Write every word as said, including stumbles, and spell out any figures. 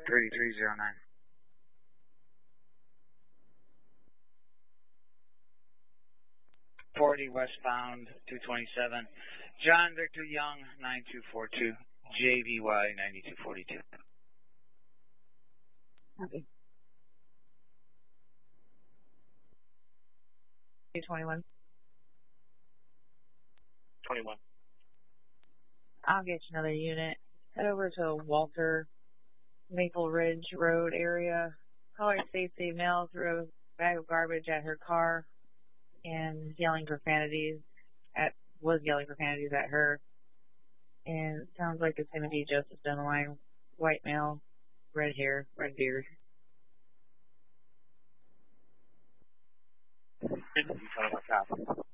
thirty-three oh nine. forty westbound, two twenty-seven. John Victor Young, nine two four two. J V Y, ninety-two forty-two. Okay. two twenty-one. twenty-one. I'll get you another unit. Head over to Walter Maple Ridge Road area. Call her Stacey Mel, threw a bag of garbage at her car and yelling profanities at was yelling profanities at her. And it sounds like it's Timothy Joseph down the line. White male, red hair, red beard. In front of a cop.